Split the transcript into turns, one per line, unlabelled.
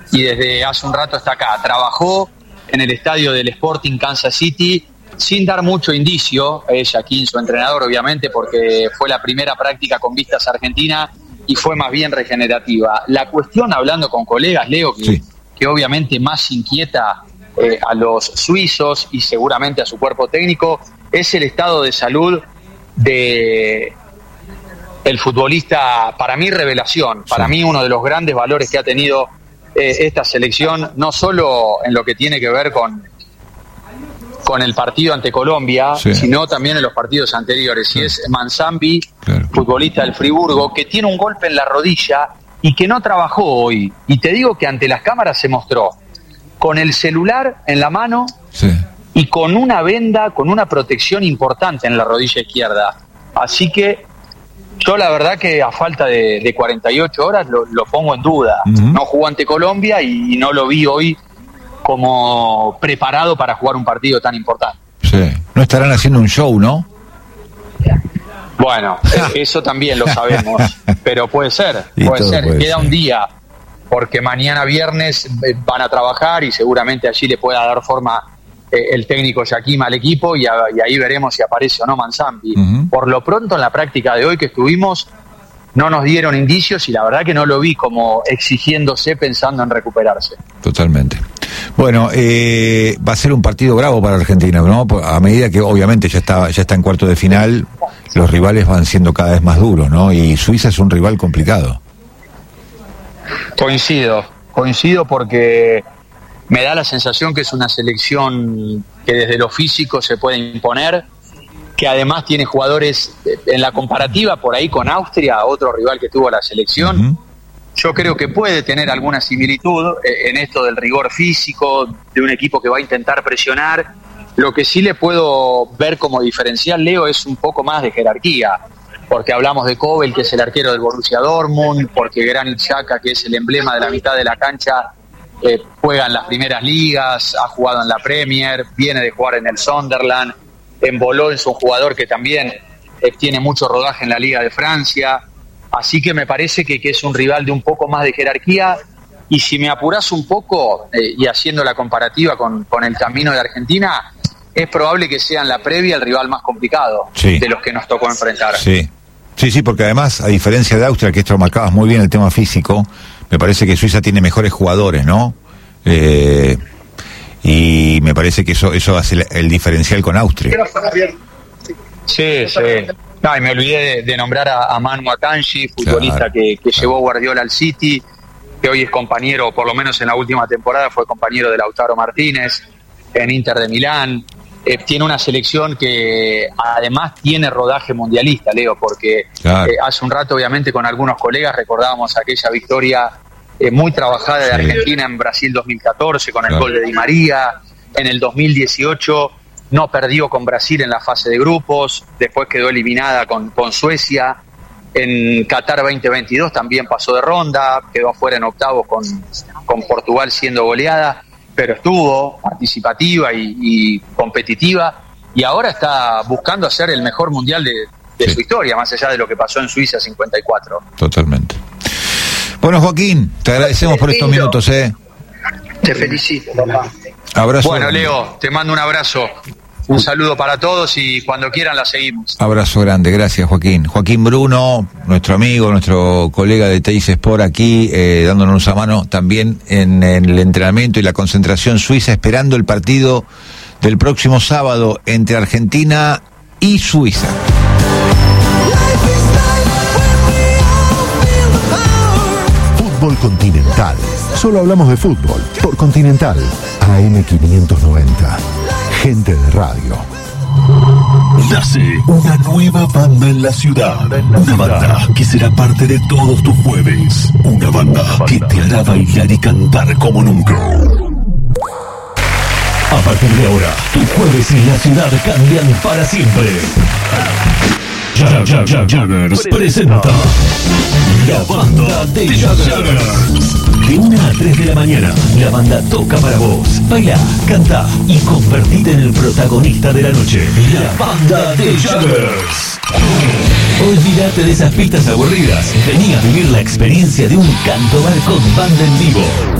y desde hace un rato está acá. Trabajó en el estadio del Sporting Kansas City sin dar mucho indicio, Jaquín, su entrenador, obviamente, porque fue la primera práctica con vistas a Argentina y fue más bien regenerativa. La cuestión, hablando con colegas, Leo, que obviamente más inquieta a los suizos y seguramente a su cuerpo técnico, es el estado de salud de el futbolista, para mí revelación, para mí uno de los grandes valores que ha tenido esta selección, no solo en lo que tiene que ver con el partido ante Colombia, sino también en los partidos anteriores, y es Manzambi, futbolista del Friburgo, que tiene un golpe en la rodilla y que no trabajó hoy, y te digo que ante las cámaras se mostró con el celular en la mano y con una venda, con una protección importante en la rodilla izquierda, así que yo la verdad que a falta de 48 horas lo pongo en duda. No jugó ante Colombia y no lo vi hoy como preparado para jugar un partido tan importante. Sí,
no estarán haciendo un show, ¿no?
Bueno, eso también lo sabemos, pero puede ser. Queda un día, porque mañana viernes van a trabajar y seguramente allí le pueda dar forma el técnico Jaquín al equipo y ahí veremos si aparece o no Manzambi. Por lo pronto en la práctica de hoy que estuvimos no nos dieron indicios y la verdad que no lo vi como exigiéndose pensando en recuperarse.
Totalmente. Bueno, va a ser un partido bravo para Argentina, ¿no? A medida que obviamente ya está en cuarto de final, los rivales van siendo cada vez más duros, ¿no? Y Suiza es un rival complicado.
Coincido porque me da la sensación que es una selección que desde lo físico se puede imponer, que además tiene jugadores en la comparativa por ahí con Austria, otro rival que tuvo la selección. Yo creo que puede tener alguna similitud en esto del rigor físico, de un equipo que va a intentar presionar. Lo que sí le puedo ver como diferencial, Leo, es un poco más de jerarquía, porque hablamos de Kobel, que es el arquero del Borussia Dortmund, porque Granit Xhaka, que es el emblema de la mitad de la cancha, juega en las primeras ligas, ha jugado en la Premier, viene de jugar en el Sunderland, Embolo es un jugador que también tiene mucho rodaje en la Liga de Francia, así que me parece que es un rival de un poco más de jerarquía, y si me apurás un poco, y haciendo la comparativa con el camino de Argentina, es probable que sea en la previa el rival más complicado de los que nos tocó enfrentar.
Sí, porque además, a diferencia de Austria, que esto lo marcabas muy bien el tema físico, me parece que Suiza tiene mejores jugadores, ¿no? Y me parece que eso hace el diferencial con Austria.
Sí. No, y me olvidé de nombrar a Manu Akanji, futbolista que llevó Guardiola al City, que hoy es compañero, por lo menos en la última temporada, fue compañero de Lautaro Martínez en Inter de Milán. Tiene una selección que además tiene rodaje mundialista, Leo, porque hace un rato, obviamente, con algunos colegas recordábamos aquella victoria muy trabajada de Argentina en Brasil 2014 con el gol de Di María. En el 2018 no perdió con Brasil en la fase de grupos, después quedó eliminada con Suecia. En Qatar 2022 también pasó de ronda, quedó afuera en octavos con Portugal siendo goleada, pero estuvo participativa y competitiva, y ahora está buscando hacer el mejor mundial de su historia, más allá de lo que pasó en Suiza 54.
Totalmente. Bueno, Joaquín, te agradecemos por estos minutos,
Te felicito, papá.
Abrazo.
Bueno, Leo, te mando un abrazo. Un saludo para todos y cuando quieran la seguimos.
Abrazo grande, gracias, Joaquín. Joaquín Bruno, nuestro amigo, nuestro colega de Teis Sport aquí, dándonos una mano también en el entrenamiento y la concentración suiza, esperando el partido del próximo sábado entre Argentina y Suiza.
Fútbol Continental. Solo hablamos de fútbol por Continental. AM590. Gente de radio.
Nace una nueva banda en la ciudad. Una banda que será parte de todos tus jueves. Una banda que te hará bailar y cantar como nunca. A partir de ahora, tus jueves en la ciudad cambian para siempre. Jaggers presenta la banda de Jaggers. De 1 a 3 de la mañana, la banda toca para vos. Baila, canta y convertite en el protagonista de la noche. La banda de Jaggers. Olvídate de esas pistas aburridas. Vení a vivir la experiencia de un canto bar con banda en vivo.